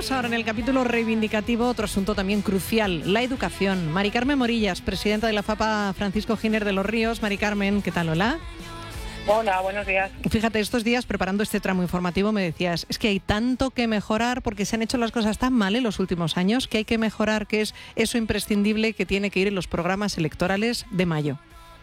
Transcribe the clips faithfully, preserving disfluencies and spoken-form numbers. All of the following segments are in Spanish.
Abordamos ahora en el capítulo reivindicativo otro asunto también crucial, la educación. Mari Carmen Morillas, presidenta de la FAPA Francisco Giner de los Ríos. Mari Carmen, ¿qué tal? Hola. Hola, buenos días. Fíjate, estos días preparando este tramo informativo me decías, es que hay tanto que mejorar porque se han hecho las cosas tan mal en los últimos años que hay que mejorar, que es eso imprescindible que tiene que ir en los programas electorales de mayo.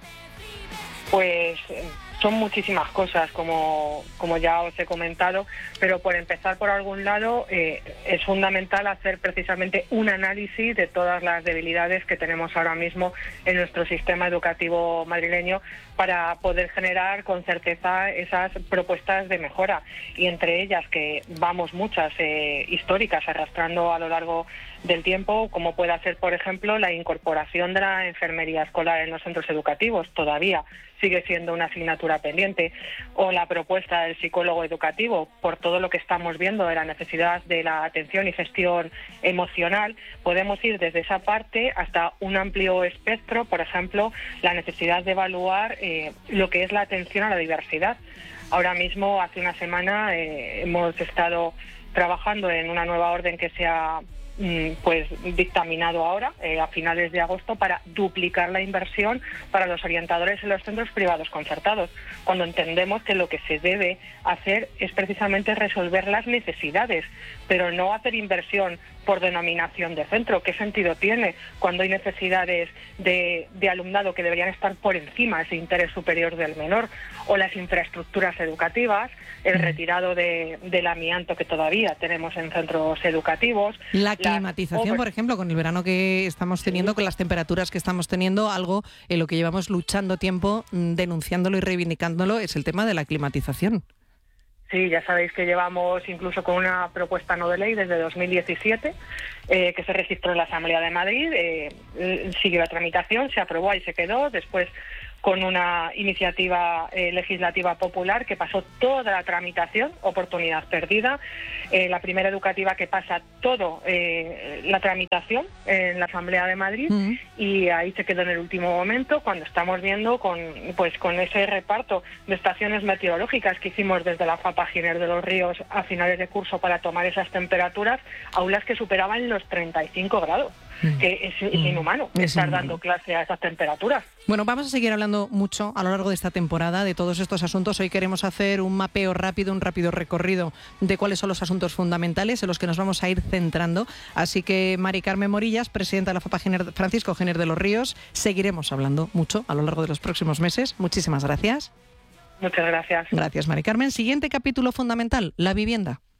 Pues son muchísimas cosas, como, como ya os he comentado, pero por empezar por algún lado, eh, es fundamental hacer precisamente un análisis de todas las debilidades que tenemos ahora mismo en nuestro sistema educativo madrileño para poder generar con certeza esas propuestas de mejora. Y entre ellas, que vamos muchas eh, históricas arrastrando a lo largo del tiempo, como puede ser, por ejemplo, la incorporación de la enfermería escolar en los centros educativos, todavía sigue siendo una asignatura pendiente, o la propuesta del psicólogo educativo, por todo lo que estamos viendo de la necesidad de la atención y gestión emocional. Podemos ir desde esa parte hasta un amplio espectro, por ejemplo, la necesidad de evaluar eh, lo que es la atención a la diversidad. Ahora mismo, hace una semana, eh, hemos estado trabajando en una nueva orden que se ha pues dictaminado ahora, eh, a finales de agosto, para duplicar la inversión para los orientadores en los centros privados concertados, cuando entendemos que lo que se debe hacer es precisamente resolver las necesidades, pero no hacer inversión por denominación de centro. ¿Qué sentido tiene cuando hay necesidades de, de alumnado que deberían estar por encima de ese interés superior del menor? O las infraestructuras educativas, el retirado de, del amianto que todavía tenemos en centros educativos. La climatización, la... por ejemplo, con el verano que estamos teniendo, sí, con las temperaturas que estamos teniendo, algo en lo que llevamos luchando tiempo, denunciándolo y reivindicándolo, es el tema de la climatización. Sí, ya sabéis que llevamos incluso con una propuesta no de ley desde dos mil diecisiete, eh, que se registró en la Asamblea de Madrid, eh, siguió la tramitación, se aprobó, ahí se quedó, después con una iniciativa eh, legislativa popular que pasó toda la tramitación, oportunidad perdida, eh, la primera educativa que pasa todo eh, la tramitación en la Asamblea de Madrid, uh-huh. y ahí se quedó en el último momento, cuando estamos viendo con pues con ese reparto de estaciones meteorológicas que hicimos desde la FAPA Giner de los Ríos a finales de curso para tomar esas temperaturas, aulas que superaban los treinta y cinco grados. Que es, es inhumano es estar inhumano. dando clase a esas temperaturas. Bueno, vamos a seguir hablando mucho a lo largo de esta temporada de todos estos asuntos. Hoy queremos hacer un mapeo rápido, un rápido recorrido de cuáles son los asuntos fundamentales en los que nos vamos a ir centrando. Así que Mari Carmen Morillas, presidenta de la FAPA Giner, Francisco Giner de los Ríos, seguiremos hablando mucho a lo largo de los próximos meses. Muchísimas gracias. Muchas gracias. Gracias, Mari Carmen. Siguiente capítulo fundamental, la vivienda.